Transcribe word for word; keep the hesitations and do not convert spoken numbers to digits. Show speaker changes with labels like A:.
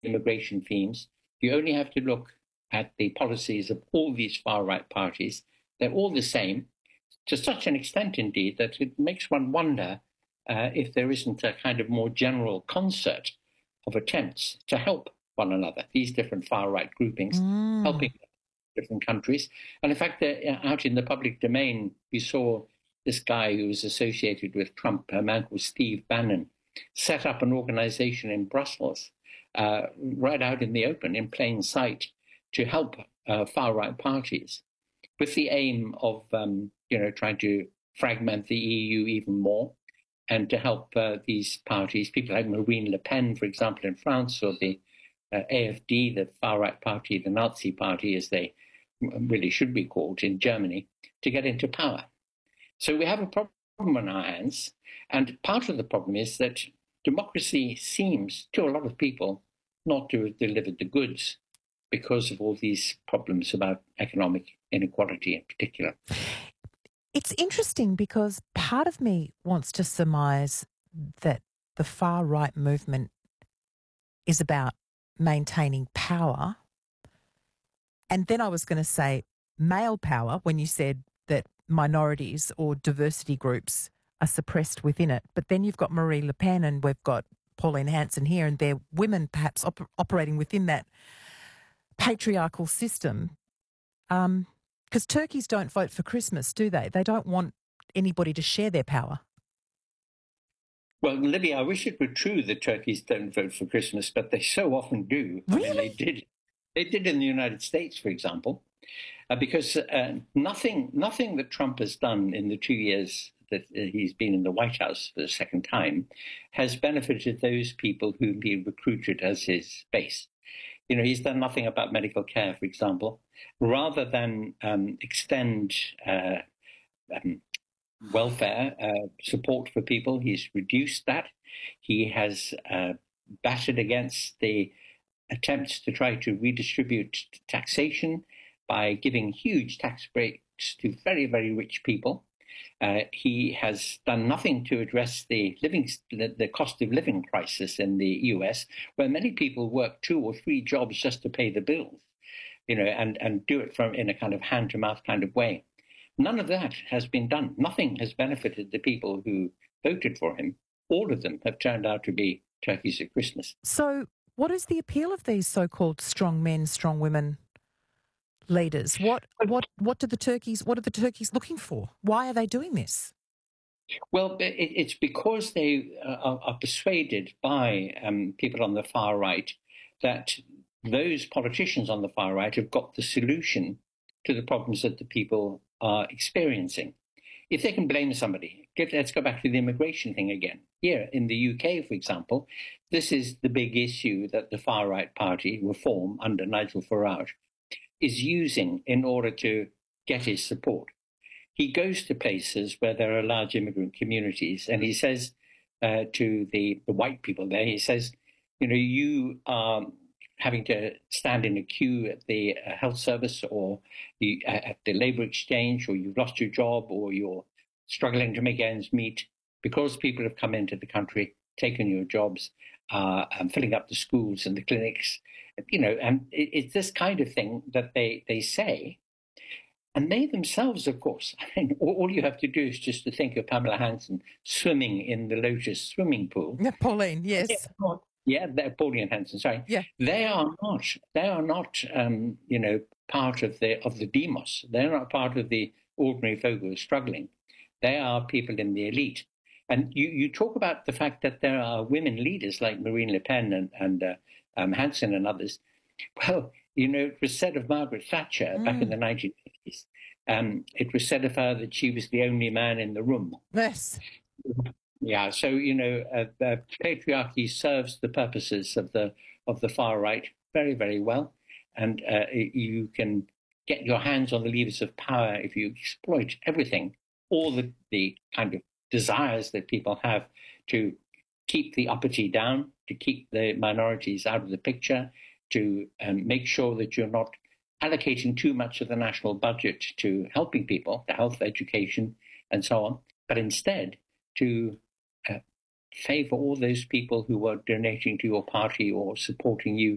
A: immigration themes. You only have to look at the policies of all these far-right parties. They're all the same, to such an extent, indeed, that it makes one wonder uh, if there isn't a kind of more general concert of attempts to help one another, these different far-right groupings,
B: Mm.
A: helping different countries. And in fact, uh, out in the public domain, we saw this guy who was associated with Trump, a man called Steve Bannon, set up an organization in Brussels, uh, right out in the open, in plain sight, to help uh, far-right parties, with the aim of, um, you know, trying to fragment the E U even more, and to help uh, these parties, people like Marine Le Pen, for example, in France, or the uh, A F D, the far-right party, the Nazi party, as they really should be called in Germany, to get into power. So we have a problem on our hands, and part of the problem is that democracy seems, to a lot of people, not to have delivered the goods because of all these problems about economic inequality in particular.
B: It's interesting because part of me wants to surmise that the far-right movement is about maintaining power. And then I was going to say male power when you said that minorities or diversity groups are suppressed within it. But then you've got Marie Le Pen and we've got Pauline Hanson here, and they're women perhaps op- operating within that patriarchal system. Um, because turkeys don't vote for Christmas, do they? They don't want anybody to share their power.
A: Well, Libby, I wish it were true that turkeys don't vote for Christmas, but they so often do.
B: Really?
A: I mean, they did. They did in the United States, for example, uh, because uh, nothing, nothing that Trump has done in the two years that uh, he's been in the White House for the second time has benefited those people whom he recruited as his base. You know, he's done nothing about medical care, for example. Rather than um, extend uh, um, welfare uh, support for people, he's reduced that. He has uh, battered against the attempts to try to redistribute taxation by giving huge tax breaks to very, very rich people. Uh, he has done nothing to address the living, the, the cost of living crisis in the U S, where many people work two or three jobs just to pay the bills, you know, and, and do it from in a kind of hand-to-mouth kind of way. None of that has been done. Nothing has benefited the people who voted for him. All of them have turned out to be turkeys at Christmas.
B: So what is the appeal of these so-called strong men, strong women leaders? What what what do the turkeys what are the turkeys looking for? Why are they doing this?
A: Well, it, it's because they uh, are, are persuaded by um, people on the far right that those politicians on the far right have got the solution to the problems that the people are experiencing. If they can blame somebody, get, let's go back to the immigration thing again. Here in the U K, for example, this is the big issue that the far right party, Reform, under Nigel Farage, is using in order to get his support. He goes to places where there are large immigrant communities, and he says uh, to the, the white people there, he says, you know, you are having to stand in a queue at the uh, health service or the, uh, at the labor exchange, or you've lost your job, or you're struggling to make ends meet because people have come into the country, taken your jobs, uh, and filling up the schools and the clinics, you know, and it, it's this kind of thing that they, they say. And they themselves, of course, I mean, all you have to do is just to think of Pamela Hanson swimming in the Lotus swimming pool.
B: Yeah, Pauline, yes.
A: Yeah, they're Pauline Hanson, sorry.
B: Yeah.
A: They are not, they are not, um, you know, part of the, of the demos. They're not part of the ordinary folk who are struggling. They are people in the elite. And you, you talk about the fact that there are women leaders like Marine Le Pen and, and uh, um, Hanson and others. Well, you know, it was said of Margaret Thatcher mm. back in the nineteen fifties. Um, it was said of her that she was the only man in the room.
B: Yes.
A: Yeah. So, you know, uh, the patriarchy serves the purposes of the of the far right very, very well, and uh, you can get your hands on the levers of power if you exploit everything, all the the kind of desires that people have to keep the uppity down, to keep the minorities out of the picture, to um, make sure that you're not allocating too much of the national budget to helping people, to health, education, and so on, but instead to uh, favor all those people who are donating to your party or supporting you